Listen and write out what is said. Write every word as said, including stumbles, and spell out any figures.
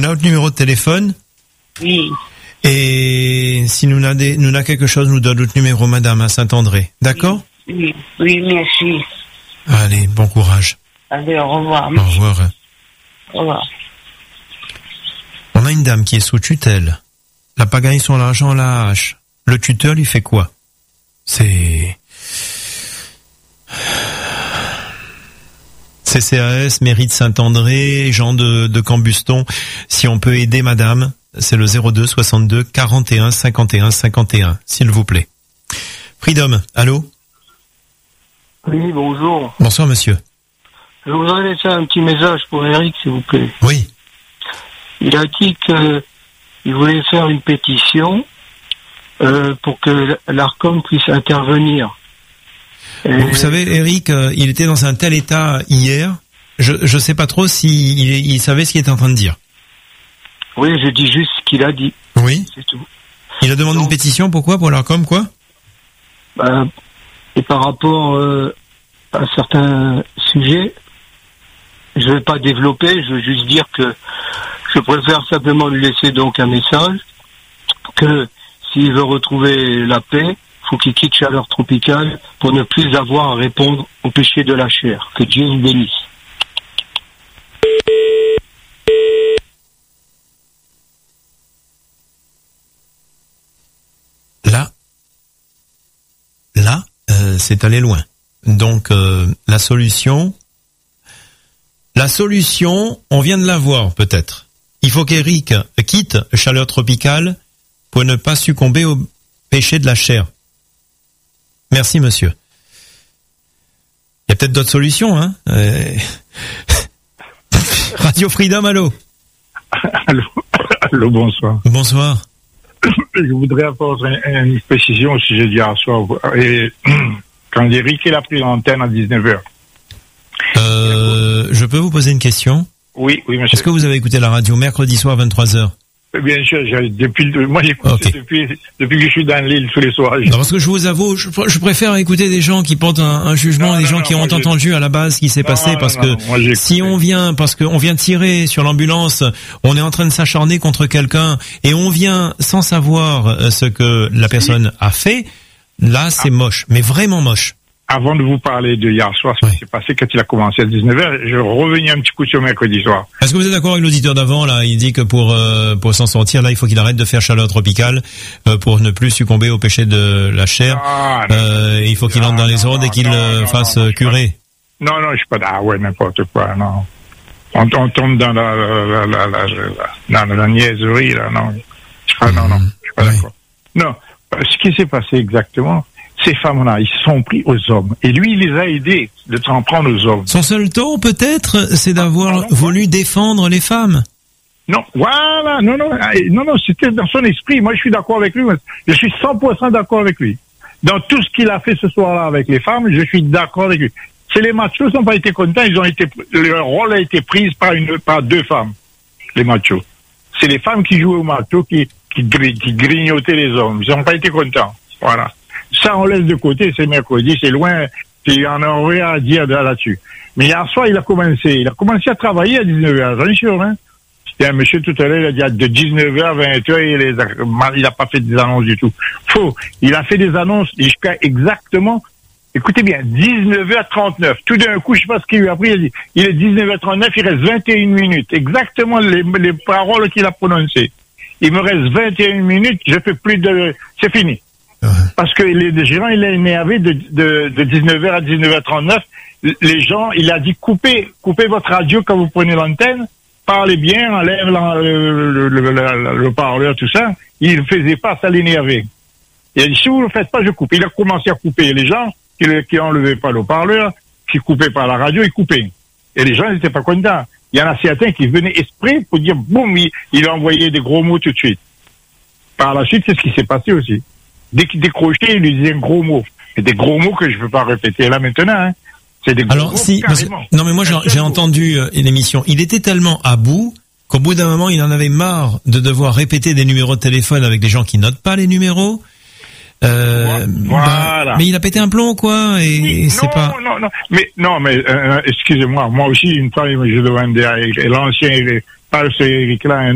a votre numéro de téléphone? Oui. Et si nous n'a des, nous n'a quelque chose, nous donne notre numéro, madame, à Saint-André. D'accord? Oui, oui, merci. Allez, bon courage. Allez, au revoir. Au revoir. Au revoir. On a une dame qui est sous tutelle. La pagaille son l'argent à la hache. Le tuteur lui fait quoi? C'est... C C A S, mairie de Saint-André, Jean de, de Cambuston. Si on peut aider madame, c'est le zéro deux soixante-deux quarante et un cinquante et un cinquante et un, s'il vous plaît. Freedom, allô? Oui, bonjour. Bonsoir monsieur. Je voudrais laisser un petit message pour Eric, s'il vous plaît. Oui. Il a dit qu'il voulait faire une pétition euh, pour que l'Arcom puisse intervenir. Et... Vous savez, Eric, euh, il était dans un tel état hier, je je sais pas trop s'il il, il savait ce qu'il était en train de dire. Oui, je dis juste ce qu'il a dit. Oui. C'est tout. Il a demandé Donc, une pétition, pourquoi? Pour l'Arcom, quoi? bah, et par rapport euh, à certains sujets, je ne vais pas développer, je veux juste dire que je préfère simplement lui laisser donc un message que s'il veut retrouver la paix, faut qu'il quitte Chaleur Tropicale pour ne plus avoir à répondre au péché de la chair. Que Dieu vous bénisse. Là, là, euh, c'est aller loin. Donc, euh, la solution, la solution, on vient de la voir peut-être. Il faut qu'Éric quitte Chaleur Tropicale pour ne pas succomber au péché de la chair. Merci, monsieur. Il y a peut-être d'autres solutions, hein. Euh... Radio Freedom, allô. Allô, allô, bonsoir. Bonsoir. Je voudrais apporter une, une précision au sujet d'hier soir. Et, quand Eric il a pris l'antenne à dix-neuf heures. Euh, je peux vous poser une question? Oui, oui, monsieur. Est-ce que vous avez écouté la radio mercredi soir vingt-trois heures? Bien sûr, j'ai, depuis, moi j'écoute okay. depuis, depuis que je suis dans l'île tous les soirs. Non, parce que je vous avoue, je, je préfère écouter des gens qui portent un, un jugement et des gens non, qui ont entendu à la base ce qui s'est non, passé, non, parce non, que non, si on vient, parce qu'on vient tirer sur l'ambulance, on est en train de s'acharner contre quelqu'un et on vient sans savoir ce que la personne a fait, là c'est ah. moche, mais vraiment moche. Avant de vous parler de hier soir, ce qui oui. s'est passé quand il a commencé à dix-neuf heures, je revenais un petit coup sur mercredi soir. Est-ce que vous êtes d'accord avec l'auditeur d'avant, là? Il dit que pour, euh, pour s'en sortir, là, il faut qu'il arrête de faire Chaleur Tropicale, euh, pour ne plus succomber au péché de la chair. Ah, euh, il faut qu'il entre dans les ordres et qu'il euh, fasse non, curer. Pas... Non, non, je suis pas d'accord. Ouais, n'importe quoi, non. On, on tombe dans la, la, la, la, la, la, dans la niaiserie, là, non. Ah, non, non, je suis pas oui. d'accord. Non, ce qui s'est passé exactement, ces femmes-là, ils se sont pris aux hommes. Et lui, il les a aidés de s'en prendre aux hommes. Son seul tort, peut-être, c'est d'avoir ah, voulu ouais. défendre les femmes. Non, voilà, non, non, non, non, c'était dans son esprit. Moi, je suis d'accord avec lui. Je suis cent pour cent d'accord avec lui. Dans tout ce qu'il a fait ce soir-là avec les femmes, je suis d'accord avec lui. C'est les machos qui n'ont pas été contents. Ils ont été, leur rôle a été pris par une, par deux femmes, les machos. C'est les femmes qui jouaient au macho, qui, qui, qui grignotaient les hommes. Ils n'ont pas été contents. Voilà. Ça, on laisse de côté, c'est mercredi, c'est loin, il y en a rien à dire là-dessus. Mais hier soir, il a commencé, il a commencé à travailler à dix-neuf heures, bien sûr, hein. Il y a un monsieur tout à l'heure, il a dit de dix-neuf heures à vingt heures, il, les a, il a pas fait des annonces du tout. Faux. Il a fait des annonces jusqu'à exactement, écoutez bien, dix-neuf heures trente-neuf. Tout d'un coup, je sais pas ce qu'il lui a pris, il a dit, il est dix-neuf heures trente-neuf, il reste vingt et une minutes. Exactement les, les paroles qu'il a prononcées. Il me reste vingt et une minutes, je fais plus de, c'est fini. Parce que les gérants, il est énervé de, de, de dix-neuf heures à dix-neuf heures trente-neuf. Les gens, il a dit coupez, coupez votre radio quand vous prenez l'antenne, parlez bien, enlève le, le, le, le, le parleur, tout ça. Il ne faisait pas, ça l'énervait. Il a dit si vous ne le faites pas, je coupe. Il a commencé à couper les gens qui, qui enlevaient pas le parleur, qui coupaient pas la radio, ils coupaient. Et les gens n'étaient pas contents. Il y en a certains qui venaient exprès pour dire boum, il, il a envoyé des gros mots tout de suite. Par la suite, c'est ce qui s'est passé aussi. Dès qu'il décrochait, il lui disait un gros mot. Et des gros mots que je ne peux pas répéter là maintenant, hein. C'est des gros Alors, mots, si, parce que, non, mais moi, j'ai, j'ai entendu euh, l'émission. Il était tellement à bout qu'au bout d'un moment, il en avait marre de devoir répéter des numéros de téléphone avec des gens qui notent pas les numéros. Euh, voilà. Bah, mais il a pété un plomb, quoi, et, oui, et non, c'est pas... Non, non, mais, non, mais, euh, excusez-moi, moi aussi, une fois, je demandais à l'ancien, pas ce Eric-là,